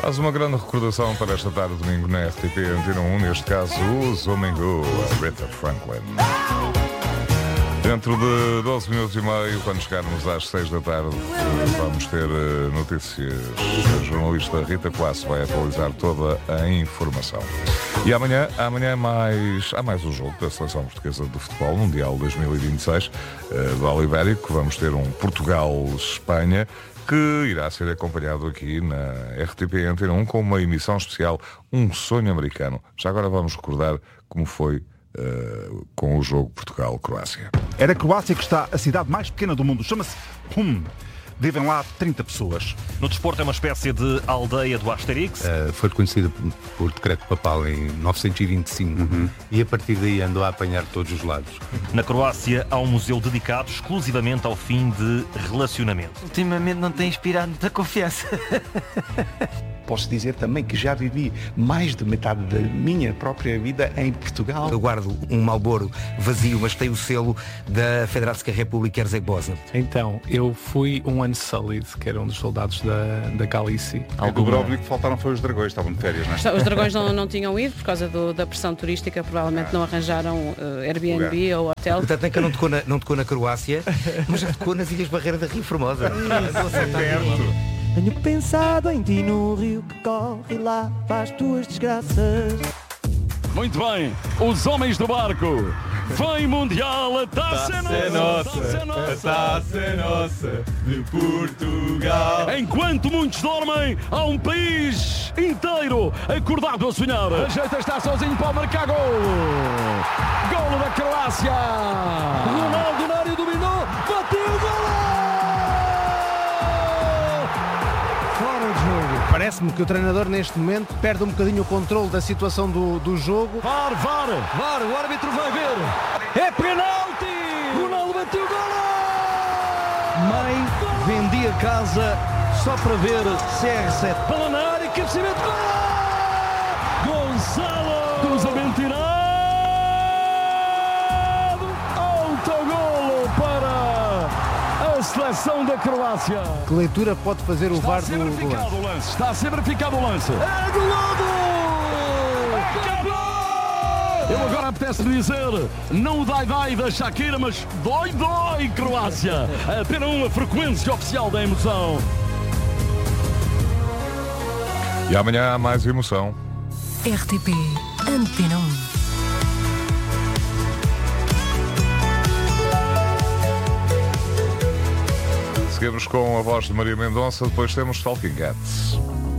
Faz uma grande recordação para esta tarde de domingo na RTP Antena 1, neste caso o Zomingo, a Rita Franklin. Dentro de 12 minutos e meio, quando chegarmos às 6 da tarde, vamos ter notícias. A jornalista Rita Classe vai atualizar toda a informação. E amanhã há mais um jogo da Seleção Portuguesa de Futebol Mundial 2026 do Olivérico. Vamos ter um Portugal-Espanha, que irá ser acompanhado aqui na RTP Antena 1 com uma emissão especial, Um Sonho Americano. Já agora vamos recordar como foi com o jogo Portugal-Croácia. É da Croácia que está a cidade mais pequena do mundo. Chama-se Hum. Vivem lá 30 pessoas. No desporto é uma espécie de aldeia do Asterix. Foi reconhecida por decreto papal em 925 e a partir daí andou a apanhar todos os lados. Na Croácia há um museu dedicado exclusivamente ao fim de relacionamento. Ultimamente não tem inspirado muita confiança. Posso dizer também que já vivi mais de metade da minha própria vida em Portugal. Eu guardo um Marlboro vazio, mas tem o selo da Federação República Herzegovina. Então, eu fui um ano Sálid, que era um dos soldados da Galícia. Ao Dubrovnik faltaram foi os dragões, estavam de férias, não é? Os dragões não tinham ido por causa da pressão turística, provavelmente não arranjaram Airbnb ou hotel. Portanto, é que não tocou na Croácia, mas já tocou nas Ilhas Barreira da Rio Formosa. Tenho pensado em ti no rio que corre lá para as tuas desgraças. Muito bem, os homens do barco. Vem Mundial, a taça é nossa, a taça é nossa, de Portugal. Enquanto muitos dormem, há um país inteiro acordado a sonhar. Ajeita, está sozinho para marcar gol. Golo da Croácia. Ronaldo na área dominou, bateu, gol! Parece-me que o treinador neste momento perde um bocadinho o controle da situação do jogo. VAR, o árbitro vai ver. É penalti! Ronaldo bateu, golo! Mãe, vendi a casa só para ver CR7. Bola na área, cabeceamento, golo! Gonçalo! Cruzamento tirado! Autogolo para a seleção da Croácia. Que leitura pode fazer o VAR do lance? Está a ser verificado o lance. É golado! Eu agora apetece-me dizer, não o dai da Shakira, mas dói, Croácia. Apenas uma frequência oficial da emoção. E amanhã há mais emoção. RTP Antena 1. Seguimos com a voz de Maria Mendonça, depois temos Talking Cats.